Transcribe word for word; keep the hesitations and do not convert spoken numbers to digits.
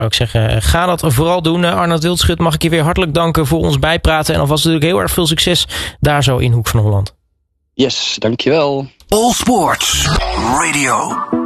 Zou ik zeggen, ga dat vooral doen. Arnoud Wildschut, mag ik je weer hartelijk danken voor ons bijpraten. En alvast natuurlijk heel erg veel succes daar zo in Hoek van Holland. Yes, dankjewel. All Sports Radio.